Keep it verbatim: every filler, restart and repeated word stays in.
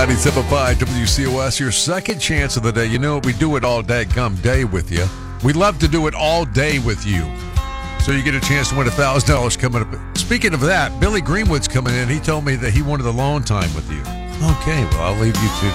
ninety-seven point five W C O S, your second chance of the day. You know, we do it all day, come day with you. We love to do it all day with you. So you get a chance to win one thousand dollars coming up. Speaking of that, Billy Greenwood's coming in. He told me that he wanted alone time with you. Okay, well, I'll leave you to